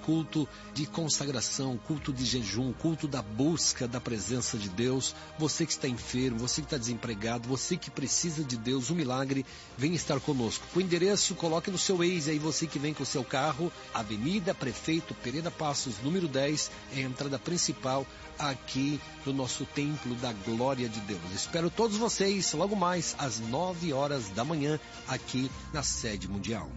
culto de consagração, culto de jejum, culto da busca da presença de Deus. Você que está enfermo, você que está desempregado, você que precisa de Deus, um milagre, vem estar conosco. O endereço, coloque no seu Waze aí, você que vem com o seu carro, Avenida Prefeito Pereira Passos, número 10, é a entrada principal aqui no nosso Templo da Glória de Deus. Espero todos vocês logo mais às 9 horas da manhã aqui na sede mundial.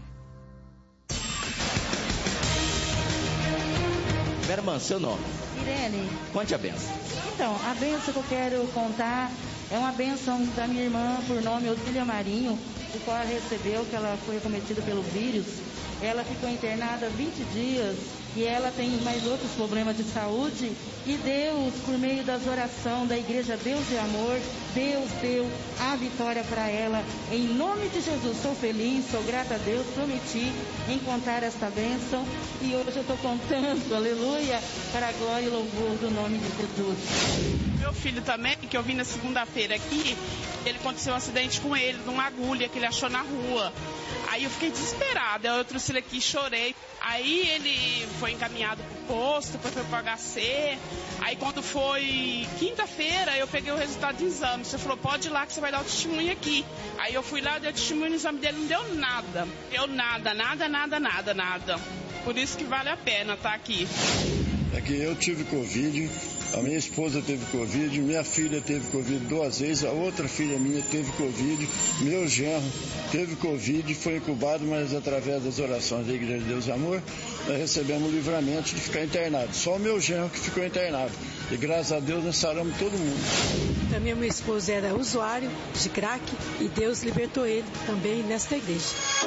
Vera irmã, seu nome? Irene. Conte a benção. Então, a benção que eu quero contar é uma benção da minha irmã por nome Odília Marinho, o qual ela recebeu, que ela foi acometida pelo vírus. Ela ficou internada 20 dias e ela tem mais outros problemas de saúde. E Deus, por meio das orações da Igreja Deus e Amor, Deus deu a vitória para ela. Em nome de Jesus, sou feliz, sou grata a Deus, prometi em contar esta bênção. E hoje eu estou contando, aleluia, para a glória e louvor do nome de Jesus. Meu filho também, que eu vim na segunda-feira aqui, ele aconteceu um acidente com ele, numa agulha que ele achou na rua. Aí eu fiquei desesperada, eu trouxe ele aqui e chorei. Aí ele foi encaminhado pro posto, depois foi pro HC. Aí quando foi quinta-feira, eu peguei o resultado do exame. Você falou, pode ir lá que você vai dar o testemunho aqui. Aí eu fui lá, dei o testemunho, no exame dele não deu nada. Deu nada. Por isso que vale a pena estar aqui. É que eu tive Covid, a minha esposa teve Covid, minha filha teve Covid 2 vezes, a outra filha minha teve Covid, meu genro teve Covid, foi incubado, mas através das orações da Igreja de Deus e Amor, nós recebemos o livramento de ficar internado. Só o meu genro que ficou internado. E graças a Deus nós saramos todo mundo. Também meu esposo era usuário de crack e Deus libertou ele também nesta igreja.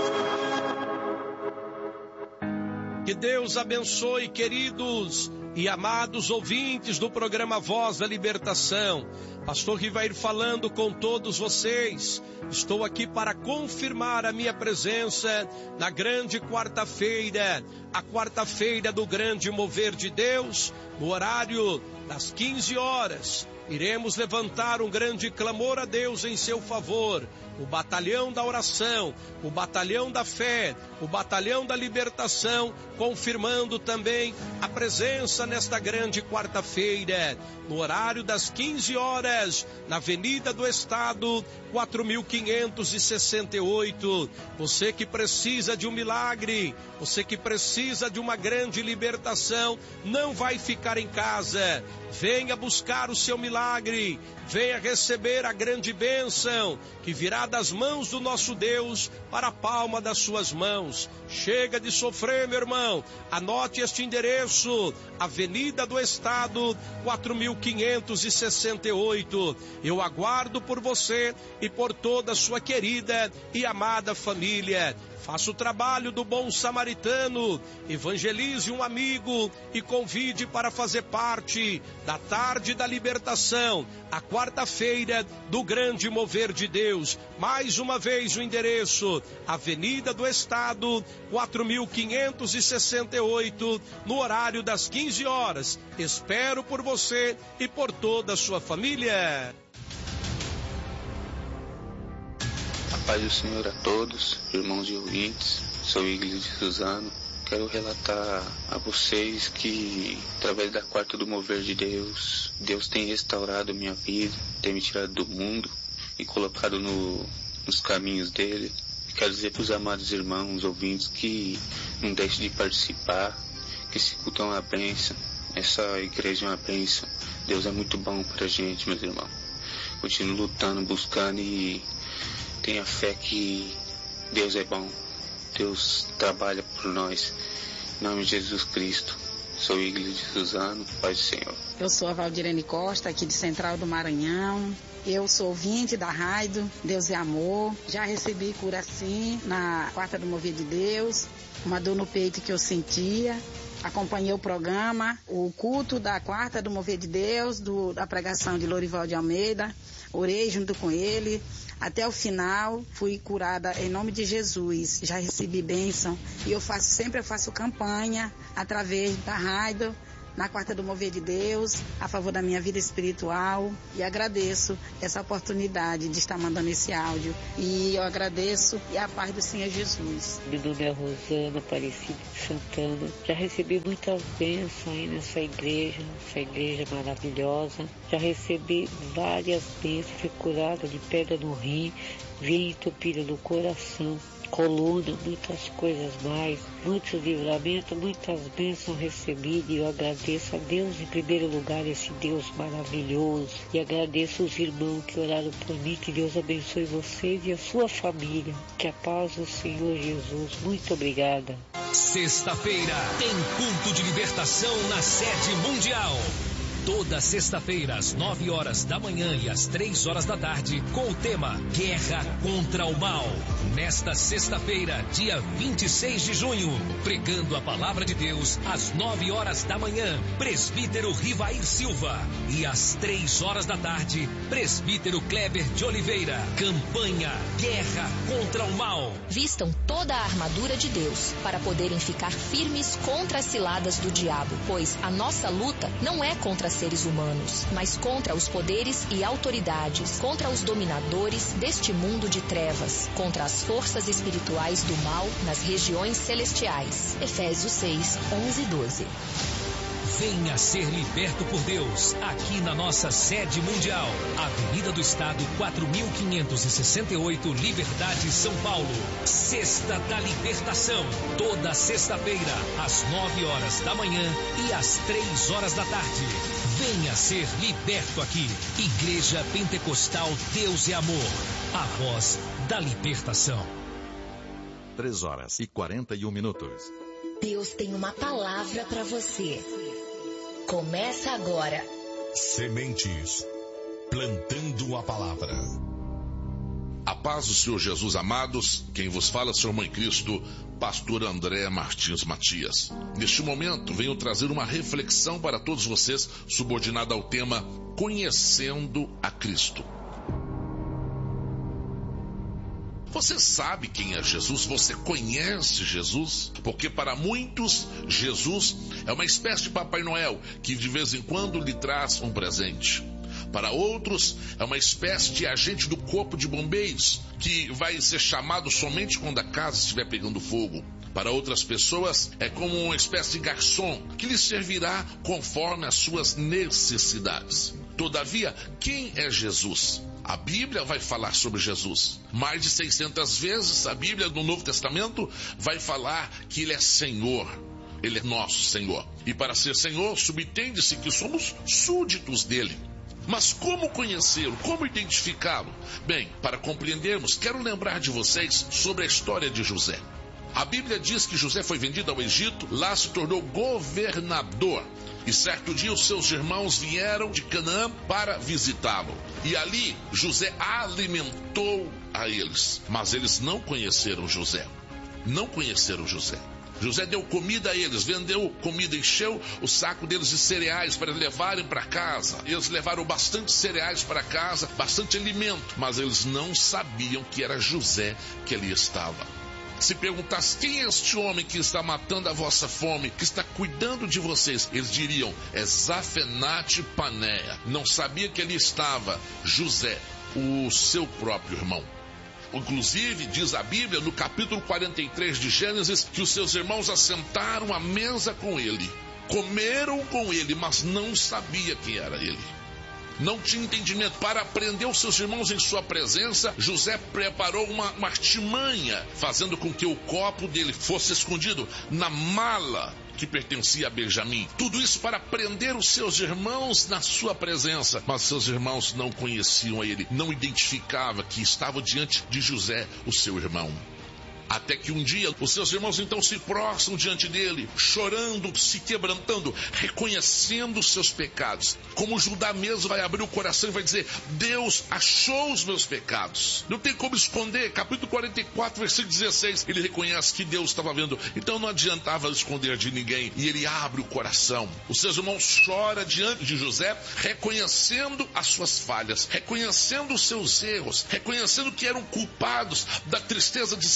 Que Deus abençoe, queridos e amados ouvintes do programa Voz da Libertação. Pastor Rivair falando com todos vocês. Estou aqui para confirmar a minha presença na grande quarta-feira, a quarta-feira do grande mover de Deus, no horário das 15 horas. Iremos levantar um grande clamor a Deus em seu favor. O batalhão da oração, o batalhão da fé, o batalhão da libertação, confirmando também a presença nesta grande quarta-feira, no horário das 15 horas, na Avenida do Estado, 4568. Você que precisa de um milagre, você que precisa de uma grande libertação, não vai ficar em casa. Venha buscar o seu milagre, venha receber a grande bênção que virá das mãos do nosso Deus para a palma das suas mãos. Chega de sofrer, meu irmão. Anote este endereço, Avenida do Estado, 4568. Eu aguardo por você e por toda a sua querida e amada família. Faça o trabalho do bom samaritano, evangelize um amigo e convide para fazer parte da tarde da libertação, a quarta-feira do grande mover de Deus. Mais uma vez o endereço, Avenida do Estado, 4568, no horário das 15 horas. Espero por você e por toda a sua família. A paz do Senhor a todos, irmãos e ouvintes. Sou Iglis de Suzano. Quero relatar a vocês que, através da quarta do mover de Deus, Deus tem restaurado minha vida, tem me tirado do mundo e colocado nos caminhos dele. Quero dizer para os amados irmãos, ouvintes, que não deixem de participar, que esse culto é uma bênção, essa igreja é uma bênção. Deus é muito bom para a gente, meus irmãos. Continuo lutando, buscando e tenha fé que Deus é bom. Deus trabalha por nós. Em nome de Jesus Cristo. Sou Iglis de Suzano, paz do Senhor. Eu sou a Valdirene Costa, aqui de Central do Maranhão. Eu sou ouvinte da rádio Deus é Amor. Já recebi cura sim na quarta do mover de Deus. Uma dor no peito que eu sentia. Acompanhei o programa, o culto da quarta do mover de Deus, da pregação de Lorival de Almeida. Orei junto com ele. Até o final, fui curada em nome de Jesus. Já recebi bênção. E sempre eu faço campanha através da rádio na Quarta do Mover de Deus, a favor da minha vida espiritual, e agradeço essa oportunidade de estar mandando esse áudio. E eu agradeço e a paz do Senhor Jesus. Meu nome é Rosana Aparecida de Santana. Já recebi muitas bênçãos aí nessa igreja maravilhosa. Já recebi várias bênçãos, fui curada de pedra no rim, veia entupida no coração, coluna, muitas coisas mais, muitos livramentos, muitas bênçãos recebidas, e eu agradeço a Deus em primeiro lugar, esse Deus maravilhoso, e agradeço os irmãos que oraram por mim. Que Deus abençoe vocês e a sua família, que a paz do Senhor Jesus. Muito obrigada. Sexta-feira tem culto de libertação na sede mundial. Toda sexta-feira, às 9 horas da manhã e às 3 horas da tarde, com o tema Guerra contra o Mal. Nesta sexta-feira, dia 26 de junho, pregando a palavra de Deus, às 9 horas da manhã, presbítero Rivair Silva. E às 3 horas da tarde, presbítero Kleber de Oliveira. Campanha Guerra contra o Mal. Vistam toda a armadura de Deus para poderem ficar firmes contra as ciladas do diabo, pois a nossa luta não é contra seres humanos, mas contra os poderes e autoridades, contra os dominadores deste mundo de trevas, contra as forças espirituais do mal nas regiões celestiais. Efésios 6, 11 e 12. Venha ser liberto por Deus, aqui na nossa sede mundial, Avenida do Estado 4568, Liberdade, São Paulo. Sexta da Libertação, toda sexta-feira, às 9 horas da manhã e às 3 horas da tarde. Venha ser liberto aqui. Igreja Pentecostal Deus é Amor, a voz da libertação. 3 horas e 41 minutos. Deus tem uma palavra para você. Começa agora. Sementes, plantando a palavra. A paz do Senhor Jesus, amados. Quem vos fala, Senhor Mãe Cristo, pastor André Martins Matias. Neste momento, venho trazer uma reflexão para todos vocês, subordinada ao tema Conhecendo a Cristo. Você sabe quem é Jesus? Você conhece Jesus? Porque para muitos, Jesus é uma espécie de Papai Noel que de vez em quando lhe traz um presente. Para outros, é uma espécie de agente do corpo de bombeiros que vai ser chamado somente quando a casa estiver pegando fogo. Para outras pessoas, é como uma espécie de garçom que lhe servirá conforme as suas necessidades. Todavia, quem é Jesus? A Bíblia vai falar sobre Jesus. Mais de 600 vezes a Bíblia no Novo Testamento vai falar que Ele é Senhor. Ele é nosso Senhor. E para ser Senhor, subentende-se que somos súditos dEle. Mas como conhecê-lo? Como identificá-lo? Bem, para compreendermos, quero lembrar de vocês sobre a história de José. A Bíblia diz que José foi vendido ao Egito, lá se tornou governador. E certo dia os seus irmãos vieram de Canaã para visitá-lo. E ali José alimentou a eles. Mas eles não conheceram José. Não conheceram José. José deu comida a eles, vendeu comida, encheu o saco deles de cereais para levarem para casa. Eles levaram bastante cereais para casa, bastante alimento. Mas eles não sabiam que era José que ali estava. Se perguntasse quem é este homem que está matando a vossa fome, que está cuidando de vocês, eles diriam, é Zafenate Paneia. Não sabia que ali estava José, o seu próprio irmão. Inclusive, diz a Bíblia, no capítulo 43 de Gênesis, que os seus irmãos assentaram à mesa com ele. Comeram com ele, mas não sabia quem era ele. Não tinha entendimento. Para prender os seus irmãos em sua presença, José preparou uma artimanha, fazendo com que o copo dele fosse escondido na mala que pertencia a Benjamim. Tudo isso para prender os seus irmãos na sua presença. Mas seus irmãos não conheciam a ele, não identificavam que estava diante de José, o seu irmão. Até que um dia, os seus irmãos então se prostram diante dele, chorando, se quebrantando, reconhecendo os seus pecados. Como Judá mesmo vai abrir o coração e vai dizer, Deus achou os meus pecados. Não tem como esconder. Capítulo 44, versículo 16, ele reconhece que Deus estava vendo. Então não adiantava esconder de ninguém. E ele abre o coração. Os seus irmãos choram diante de José, reconhecendo as suas falhas, reconhecendo os seus erros, reconhecendo que eram culpados da tristeza de seu pai,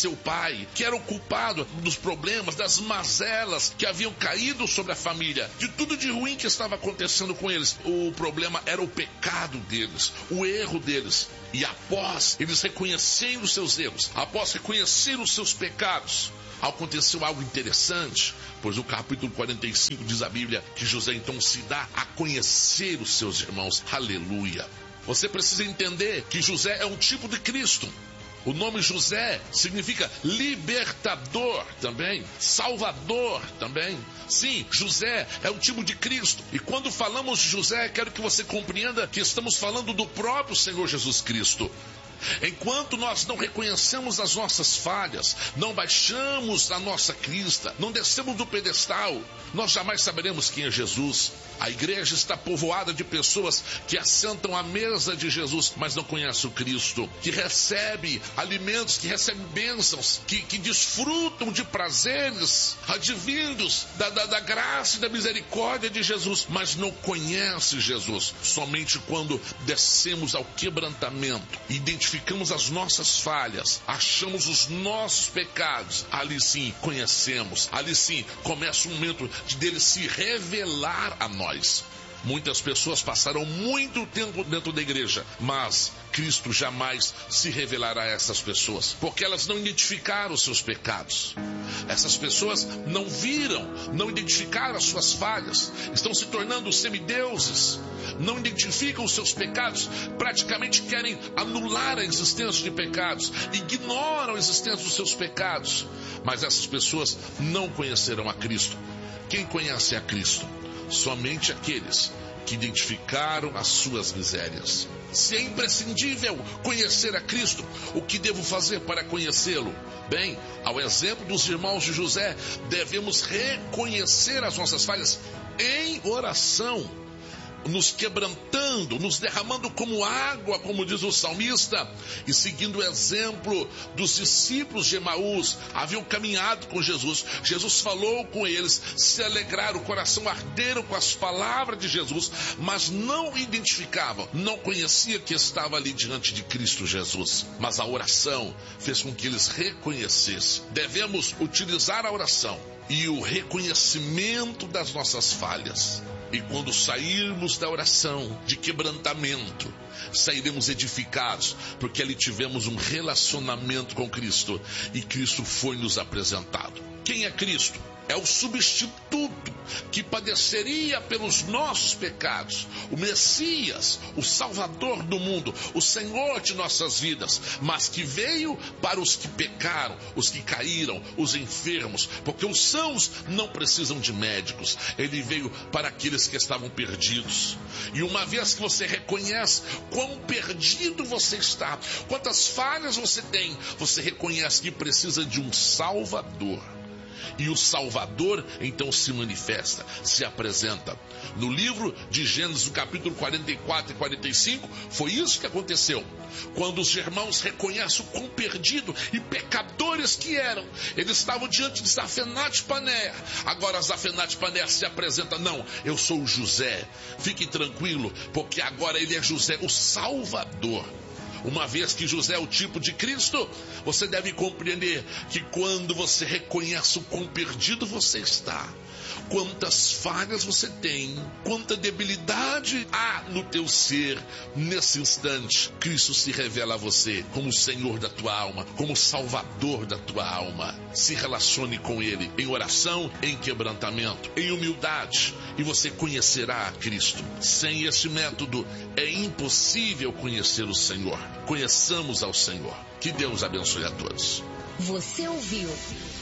pai, que era o culpado dos problemas, das mazelas que haviam caído sobre a família, de tudo de ruim que estava acontecendo com eles. O problema era o pecado deles, o erro deles. E após eles reconhecerem os seus erros, após reconhecer os seus pecados, aconteceu algo interessante, pois o capítulo 45 diz a Bíblia que José então se dá a conhecer os seus irmãos. Aleluia! Você precisa entender que José é um tipo de Cristo. O nome José significa libertador também, salvador também. Sim, José é um tipo de Cristo. E quando falamos de José, quero que você compreenda que estamos falando do próprio Senhor Jesus Cristo. Enquanto nós não reconhecemos as nossas falhas, não baixamos a nossa crista, não descemos do pedestal, nós jamais saberemos quem é Jesus. A igreja está povoada de pessoas que assentam à mesa de Jesus, mas não conhecem o Cristo, que recebe alimentos, que recebem bênçãos, que desfrutam de prazeres advindos da graça e da misericórdia de Jesus, mas não conhecem Jesus. Somente quando descemos ao quebrantamento, identificamos as nossas falhas, achamos os nossos pecados, ali sim conhecemos, ali sim começa o momento de dele se revelar a nós. Muitas pessoas passaram muito tempo dentro da igreja, mas Cristo jamais se revelará a essas pessoas, porque elas não identificaram os seus pecados. Essas pessoas não viram, não identificaram as suas falhas, estão se tornando semideuses, não identificam os seus pecados, praticamente querem anular a existência de pecados, ignoram a existência dos seus pecados, mas essas pessoas não conhecerão a Cristo. Quem conhece a Cristo? Somente aqueles que identificaram as suas misérias. Se é imprescindível conhecer a Cristo, o que devo fazer para conhecê-lo? Bem, ao exemplo dos irmãos de José, devemos reconhecer as nossas falhas em oração, nos quebrantando, nos derramando como água, como diz o salmista, e seguindo o exemplo dos discípulos de Emaús, haviam caminhado com Jesus. Jesus falou com eles, se alegraram, o coração arderam com as palavras de Jesus, mas não identificavam, não conheciam que estava ali diante de Cristo Jesus. Mas a oração fez com que eles reconhecessem. Devemos utilizar a oração e o reconhecimento das nossas falhas. E quando sairmos da oração de quebrantamento, sairemos edificados, porque ali tivemos um relacionamento com Cristo e Cristo foi nos apresentado. Quem é Cristo? É o substituto que padeceria pelos nossos pecados, o Messias, o Salvador do mundo, o Senhor de nossas vidas, mas que veio para os que pecaram, os que caíram, os enfermos, porque os sãos não precisam de médicos, ele veio para aqueles que estavam perdidos. E uma vez que você reconhece quão perdido você está, quantas falhas você tem, você reconhece que precisa de um Salvador. E o Salvador então se manifesta, se apresenta. No livro de Gênesis, no capítulo 44 e 45, foi isso que aconteceu. Quando os irmãos reconhecem o quão perdido e pecadores que eram, eles estavam diante de Zafenate-Paneah. Agora Zafenate-Paneah se apresenta, não, eu sou o José, fique tranquilo, porque agora ele é José, o Salvador. Uma vez que José é o tipo de Cristo, você deve compreender que quando você reconhece o quão perdido você está, quantas falhas você tem, quanta debilidade há no teu ser, nesse instante, Cristo se revela a você como o Senhor da tua alma, como o Salvador da tua alma. Se relacione com Ele em oração, em quebrantamento, em humildade, e você conhecerá a Cristo. Sem esse método, é impossível conhecer o Senhor. Conheçamos ao Senhor. Que Deus abençoe a todos. Você ouviu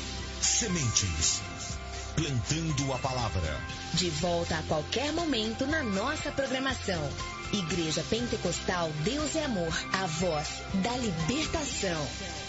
Sementes, plantando a palavra. De volta a qualquer momento na nossa programação. Igreja Pentecostal Deus é Amor, a voz da libertação.